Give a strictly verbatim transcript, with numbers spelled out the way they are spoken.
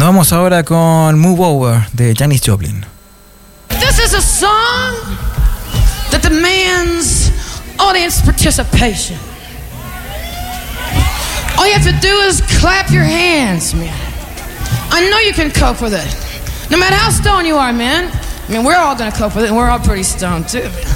Nos vamos ahora con Move Over de Janis Joplin. This is a song that demands audience participation. All you have to do is clap your hands, man. I know you can cope with it. No matter how stoned you are, man. I mean, we're all gonna cope with it, and we're all pretty stoned too, man.